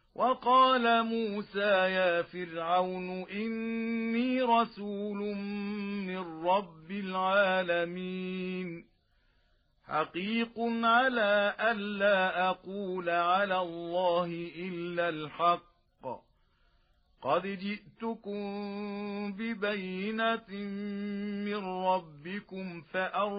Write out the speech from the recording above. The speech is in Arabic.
وقال موسى يا فرعون إني رسول من رب العالمين حقيق على ألا أقول على الله إلا الحق قد جئتكم ببينة من ربكم